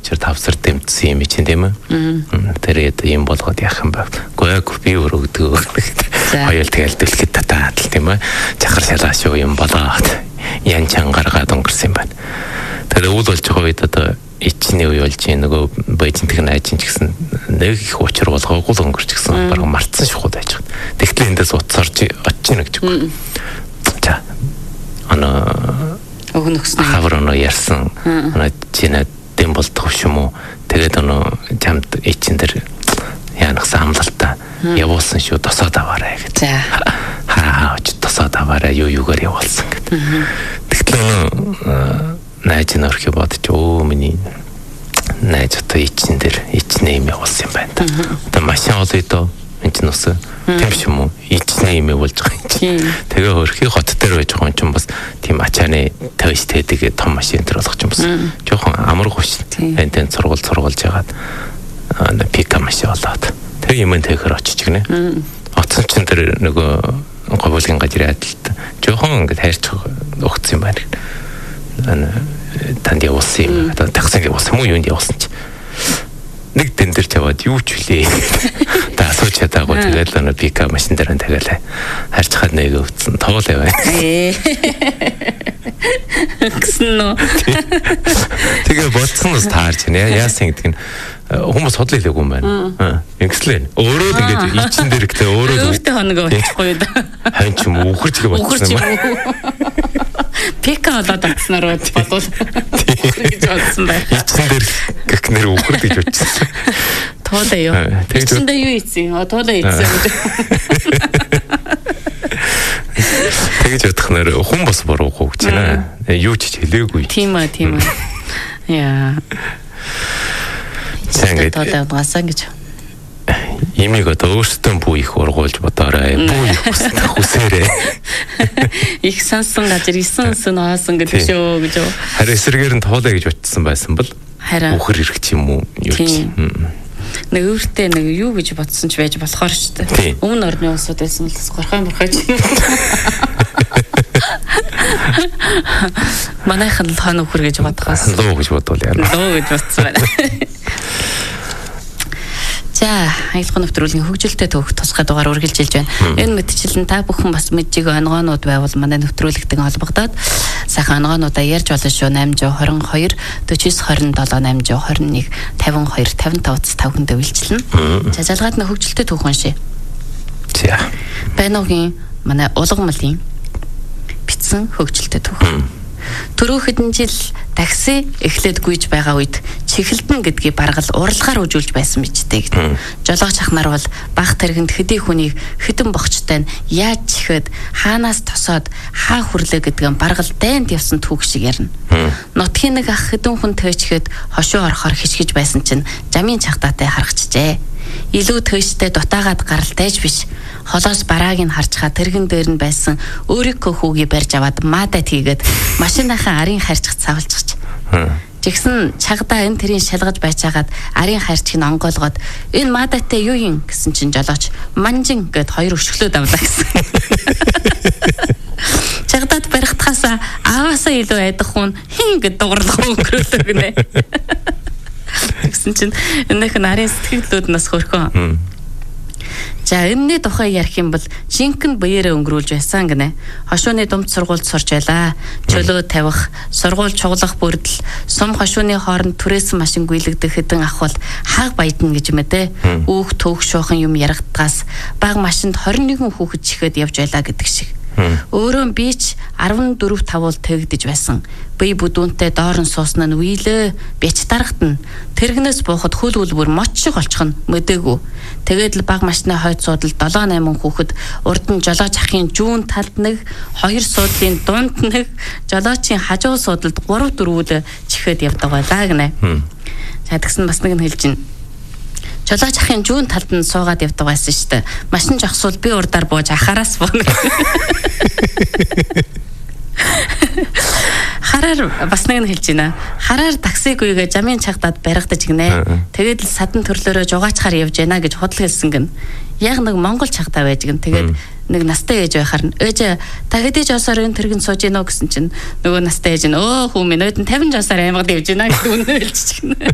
учир тавсар дэмжсэн юм чинь тийм ээ. Тэгээд юм болгоод яах юм бэ? Гойг би өргөдөг. Хоёул тэгэл дэлгэд татаад л тийм ээ. Чахар шалаа шүү юм болоод ян чан гаргаад өнгөрсөн юм байна. Тэгээд үйл болж байгаа үед одоо ичний үе болж нөгөө бэжинтэг найчин ч гэсэн нэг их учир болгоогүй л өнгөрч гисэн баг мартсан шахуу байж байгаа. Тэгтэл эндээс уцаарч очиж гэнэ гэж үгүй. За өгнөхсөн хавар ярьсан чинэ дэм болдох юм уу? Тэгээд чамд ичин дээр яанахсан амлалтаа явуулсан шүү тосоод аваарай гэж. За хаач тосоод аваарай юугаар явуулсан гэдэг. Тэгтэл найз нь өрхөө бодож миний найз одоо ичин дээр ичнээ юм явуулсан юм байна. Одоо машин олъё энэ ч нус тийм ч юм уу ичнээ юм явуулж байгаа юм чинь. Тэгээ өрхий хот дээр байж байгаа юм чинь бас тийм ачааны төвс тэдэг том машин дээр болох юм бас жоохон амаргүй шүү. Энд сургуулж ягаад пика машин болоод тэгээ юм тэгэхээр очиж гинэ. Оцсон чинь тэр нөгөө говьлын газрын адилт жоохон ингэ хайрч өгсөн юм байна. Танд явуулсан юм. Одоо таксаг явуулсан юм уу юунд явуулсан чи. Нэг тэн дээр таваад юу ч үлээ. Та асууж чадаагүй тэгэл пика машин дээр тэгэл харж хаад нэг өвцөн тоглоо яваа. Гэсэн нөө. Тэгээ бодсон нь таарч байна. Яасан гэдэг нь хүмүүс хотлоо хэлээгүй юм байна. Ингэслээ. Өөрөө ингэж ичин дээр гэдэг өөрөө хоног очихгүй да. Хань ч юм үхэрч гээ бодсон юм. Пика болоод татснараа бодвол гэж бодсон бай. Ичин дээр гэх нэр үхэр гэж бодсон. Тоолоо юу. Ичиндээ юу ийцэн? Тоолоо ийцэн. Тэгэж бодох нэр хүн бас буруугүй гэж байна. Юу ч хэлээгүй. Тийм ээ. Яа. Тэнгэр тоолоо угаасан гэж. Имийг одоо өөртөө бүү их ургуулж бодоорой. Бүү их хүсээрээ. Их сансан газар исэн хоосон гэдэг шүү гэж. Харин эсрэгээр нь тоолоо гэж бодсон байсан бол үхэр ирэх ч юм уу юу ч. Нэг өөртөө нэг юу гэж бодсон ч байж болохоор ч дээ. Өмнө орны улсууд байсан л горхойч. Манайхан л хон үхэр гэж бодохоос. Луу гэж бодвол яа. Луу гэж бодсон байна. За, аялал нэвтрүүлгийн хөгжилтэй төвх тусгай дугаар үргэлжилж байна. Энэ мэдчилэн та бүхэн бас мэджиг онгоонууд байвал манай нэвтрүүлэгтэй холбогдоод сайхан онгоонуудаа ярьж болно шүү. 822 49 27 821 52 55 5 дэвэлжлэн. За, залгаад нэг хөгжилтэй төвх уншия. За. Байногийн манай улгамлын бичсэн хөгжилтэй төвх. Түрүү хэдэн жил такси эхлээд гүйж байгаа үед чихэлдэн гэдгийг баргал уралгаар үжүүлж байсан мэжтэй гэдэг. Жолооч ахнаар бол баг тэргэнд хэдий хүнийг хэдэн бохчтой нь яаж чихэд хаанаас тосоод хаа хүрлээ гэдгээ баргал дайнд явсан түүх шиг ярина. Нутгийн нэг ах хэдэн хүн төөчгээд хошуу орохоор хичгэж байсан чинь жамын чагтаатай харагчжээ. Илүү төөчтэй дутаагаад гаралтайж биш. Холоос барааг нь харчхаа тэргэн дээр нь байсан өөрийнхөө хүүгийг барьж аваад маадад хийгээд машиныхаа арын харьцах цавалцгач. Жигсэн чагдаа энэ тэрийн шалгаж байцаагаад арын харьцыг нь онгоолгоод энэ маададтай юу юм гэсэн чинь жолооч манжин гэд хоёр өшгөлөөд авлаа гэсэн. Чагдаад барихтахаас ааваасаа илүү айдах хүн хин гэд дугарлах өнгөрөөлөө гинэ. Гэсэн чинь энэх нарын сэтгэлдлүүд нас хөрхөн. За энэний тухай ярих юм бол жинхэнэ баяраа өнгөрүүлж байсан гинэ. Хошууны думд сургуульд сурч байлаа. Чөлөө тавих, сургууль чуглах бүрдэл, сум хошууны хооронд түрээсэн машин гүйлгдэх хэдэн ах бол хааг баядна гэж мэдээ. Үүх төөх шуухан юм ярагдгаас баг машинд 21 хүүхэд чихэд явж байлаа гэдэг шиг. Өөрөө би ч 14 тавуул тэгдэж байсан. Би бүдүүнтэй доор нь суусан нь үйлээ. Бич дарагтана. Тэргнээс буухад хөл бүр моч шиг олчих нь мөдөөгүй. Тэгээд л баг машины хойд суудалд 7-8 хүүхэд урд нь жолооч ахын жүүн талд нэг, 2 суудлын дунд нэг, жолоочийн хажуу суудалд 3-4 чихэд явдаг байлаа гинэ. За тэгсэн бас нэг нь хэлж байна. Жолооч ахын жүүн талд нь суугаад явдаг байсан шүү дээ. Машин жогсвол би урдаар бууж ахараас бууна. Хараар бас нэг нь хэлж байна. Хараар таксигүйгээ жамын чагдаад баригдаж гинэ. Тэгээд л садан төрлөөрөө жугаачхаар явж байна гэж худал хэлсэн гин. Яг нэг монгол чагдаа байж гин. Тэгээд нэг настай ээж байхаар ээж та хэдий жосоор энэ тэргэн сууж гинөө гэсэн чинь нөгөө настай ээж нь өө хүү минь өөдөн 50 жосоор аймагд явж байна гэдэг үнэ хэлчихэж гинэ.